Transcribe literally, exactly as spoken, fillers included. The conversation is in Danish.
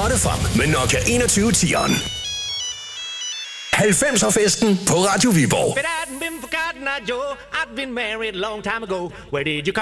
det frem med Nokia enogtyve ti'eren. halvfemser-festen på Radio Viborg.